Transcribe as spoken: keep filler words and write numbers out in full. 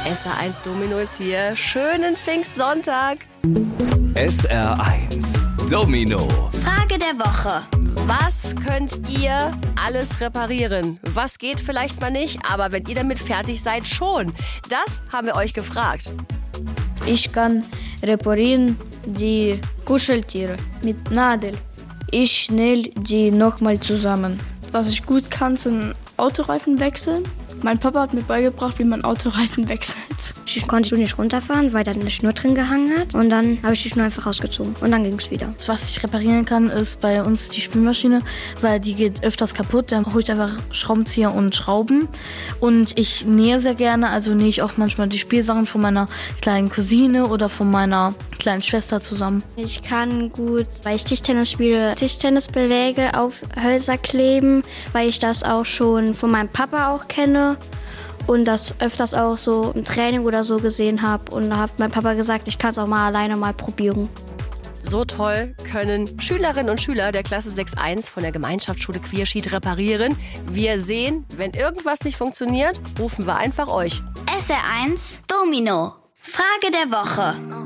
S R eins Domino ist hier. Schönen Pfingstsonntag. S R eins Domino. Frage der Woche. Was könnt ihr alles reparieren? Was geht vielleicht mal nicht, aber wenn ihr damit fertig seid, schon. Das haben wir euch gefragt. Ich kann reparieren die Kuscheltiere mit Nadel. Ich schnell die nochmal zusammen. Was ich gut kann, sind Autoreifen wechseln. Mein Papa hat mir beigebracht, wie man Autoreifen wechselt. Ich konnte nicht runterfahren, weil da eine Schnur drin gehangen hat. Und dann habe ich die Schnur einfach rausgezogen. Und dann ging es wieder. Was ich reparieren kann, ist bei uns die Spülmaschine, weil die geht öfters kaputt. Dann hole ich einfach Schraubenzieher und Schrauben. Und ich nähe sehr gerne, also nähe ich auch manchmal die Spielsachen von meiner kleinen Cousine oder von meiner kleinen Schwester zusammen. Ich kann gut, weil ich Tischtennis spiele, Tischtennisbeläge auf Hölzer kleben, weil ich das auch schon von meinem Papa auch kenne. Und das öfters auch so im Training oder so gesehen habe. Und da hat mein Papa gesagt, ich kann es auch mal alleine mal probieren. So toll können Schülerinnen und Schüler der Klasse sechs eins von der Gemeinschaftsschule Queerschied reparieren. Wir sehen, wenn irgendwas nicht funktioniert, rufen wir einfach euch. S R eins Domino. Frage der Woche.